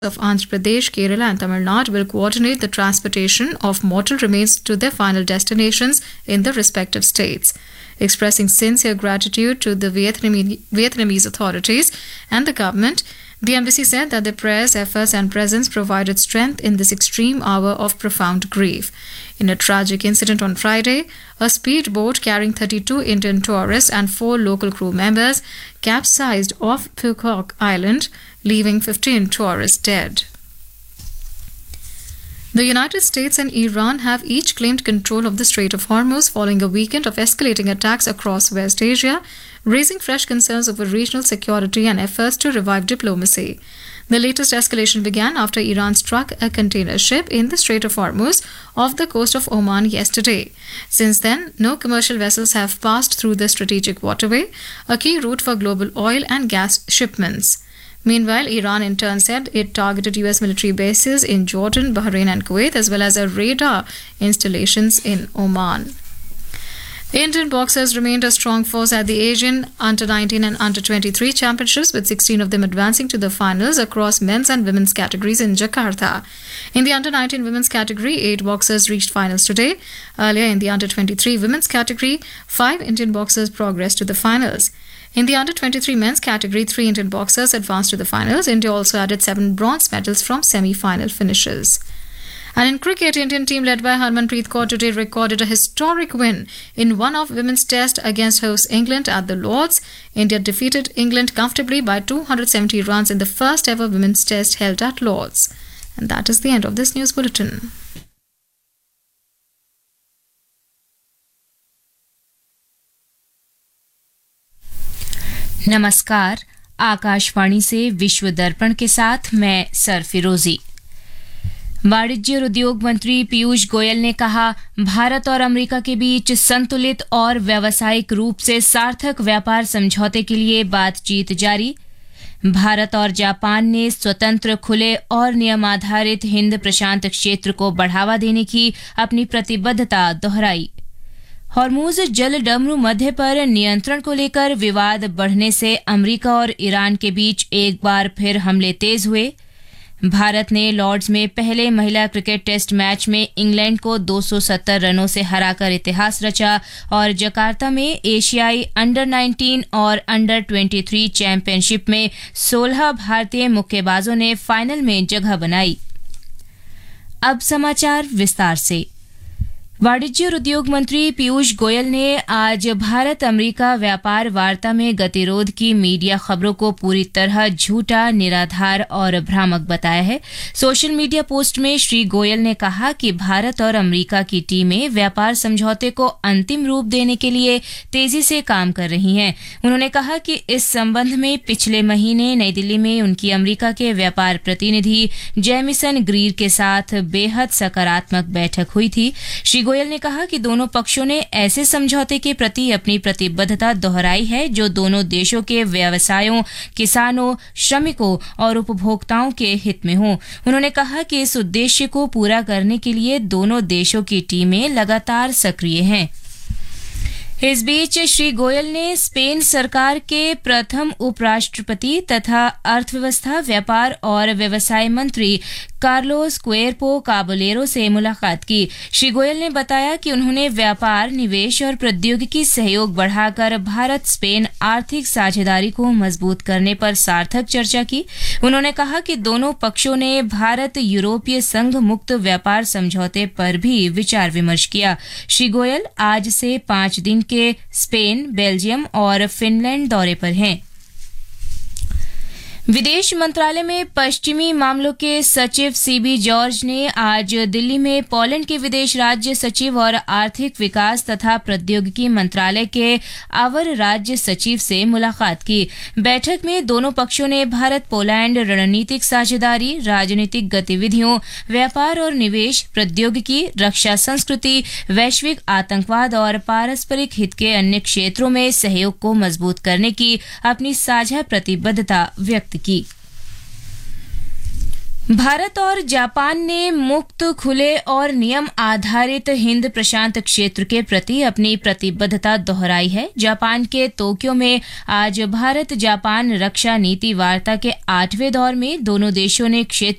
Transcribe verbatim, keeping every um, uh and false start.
of Andhra Pradesh, Kerala, and Tamil Nadu will coordinate the transportation of mortal remains to their final destinations in the respective states. Expressing sincere gratitude to the Vietnamese, Vietnamese authorities and the government, the embassy said that their prayers, efforts, and presence provided strength in this extreme hour of profound grief. In a tragic incident on Friday, a speedboat carrying thirty-two Indian tourists and four local crew members capsized off Phuoc Island, leaving fifteen tourists dead. The United States and Iran have each claimed control of the Strait of Hormuz following a weekend of escalating attacks across West Asia, raising fresh concerns over regional security and efforts to revive diplomacy. The latest escalation began after Iran struck a container ship in the Strait of Hormuz off the coast of Oman yesterday. Since then, no commercial vessels have passed through the strategic waterway, a key route for global oil and gas shipments. Meanwhile, Iran in turn said it targeted U S military bases in Jordan, Bahrain and Kuwait, as well as a radar installations in Oman. Indian boxers remained a strong force at the Asian under nineteen and under twenty-three championships, with sixteen of them advancing to the finals across men's and women's categories in Jakarta. In the under nineteen women's category, eight boxers reached finals today. Earlier in the under twenty-three women's category, five Indian boxers progressed to the finals. In the under twenty-three men's category, three Indian boxers advanced to the finals. India also added seven bronze medals from semi-final finishes. And in cricket, Indian team led by Harmanpreet Kaur today recorded a historic win in one of women's test against host England at the Lords. India defeated England comfortably by two hundred seventy runs in the first ever women's test held at Lords. And that is the end of this news bulletin. नमस्कार, आकाशवाणी से विश्व दर्पण के साथ मैं sir फिरोजी। वाणिज्य और उद्योग मंत्री पीयूष गोयल ने कहा, भारत और अमेरिका के बीच संतुलित और व्यावसायिक रूप से सार्थक व्यापार समझौते के लिए बातचीत जारी। भारत और जापान ने स्वतंत्र, खुले और नियमाधारित हिंद प्रशांत क्षेत्र को बढ़ावा देने की अपनी प्रतिबद्धता दोहराई। हॉर्मुज जल डमरू मध्य पर नियंत्रण को लेकर विवाद बढ़ने से अमेरिका और ईरान के बीच एक बार फिर हमले तेज हुए। भारत ने लॉर्ड्स में पहले महिला क्रिकेट टेस्ट मैच में इंग्लैंड को दो सौ सत्तर रनों से हराकर इतिहास रचा और जकार्ता में एशियाई अंडर नाइनटीन और अंडर तेईस चैंपियनशिप में सोलह भारतीय मुक्केबाजों ने फाइनल में जगह बनाई। अब समाचार विस्तार से। वाणिज्य और उद्योग मंत्री पीयूष गोयल ने आज भारत अमेरिका व्यापार वार्ता में गतिरोध की मीडिया खबरों को पूरी तरह झूठा, निराधार और भ्रामक बताया है। सोशल मीडिया पोस्ट में श्री गोयल ने कहा कि भारत और अमेरिका की टीमें व्यापार समझौते को अंतिम रूप देने के लिए तेजी से काम कर रही हैं। उन्होंने कहा कि इस संबंध में पिछले महीने नई दिल्ली में उनकी अमेरिका के व्यापार प्रतिनिधि जेमिसन ग्रीर के साथ बेहद सकारात्मक बैठक हुई थी। श्री गोयल ने कहा कि दोनों पक्षों ने ऐसे समझौते के प्रति अपनी प्रतिबद्धता दोहराई है जो दोनों देशों के व्यवसायों, किसानों, श्रमिकों और उपभोक्ताओं के हित में हो। उन्होंने कहा कि इस उद्देश्य को पूरा करने के लिए दोनों देशों की टीमें लगातार सक्रिय हैं। इस बीच श्री गोयल ने स्पेन सरकार के प्रथम उपराष्ट्रपति तथा अर्थव्यवस्था, व्यापार और व्यवसाय मंत्री कार्लोस क्वेर्पो काबोलेरो से मुलाकात की। श्री गोयल ने बताया कि उन्होंने व्यापार, निवेश और प्रौद्योगिकी सहयोग बढ़ाकर भारत स्पेन आर्थिक साझेदारी को मजबूत करने पर सार्थक चर्चा की। उन्होंने कहा कि दोनों पक्षों ने भारत यूरोपीय संघ मुक्त व्यापार समझौते पर भी विचार विमर्श किया। श्री गोयल आज से पांच दिन के स्पेन, बेल्जियम और फिनलैंड दौरे पर हैं। विदेश मंत्रालय में पश्चिमी मामलों के सचिव सीबी जॉर्ज ने आज दिल्ली में पोलैंड के विदेश राज्य सचिव और आर्थिक विकास तथा प्रौद्योगिकी मंत्रालय के अवर राज्य सचिव से मुलाकात की। बैठक में दोनों पक्षों ने भारत पोलैंड रणनीतिक साझेदारी, राजनीतिक गतिविधियों, व्यापार और निवेश, प्रौद्योगिकी, रक्षा, संस्कृति, वैश्विक आतंकवाद और पारस्परिक हित के अन्य क्षेत्रों में सहयोग को मजबूत करने की अपनी साझा प्रतिबद्धता व्यक्त की। भारत और जापान ने मुक्त, खुले और नियम आधारित हिंद प्रशांत क्षेत्र के प्रति अपनी प्रतिबद्धता दोहराई है। जापान के तोक्यो में आज भारत जापान रक्षा नीति वार्ता के आठवें दौर में दोनों देशों ने क्षेत्र